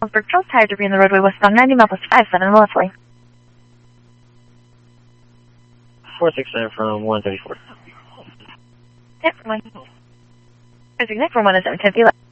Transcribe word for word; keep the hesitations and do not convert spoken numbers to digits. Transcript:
Hillsburg, Charles Tire debris in the roadway westbound ninety Southwest five seven Wellesley. four six seven from one thirty-four. Next one. Next from one is seven ten eleven.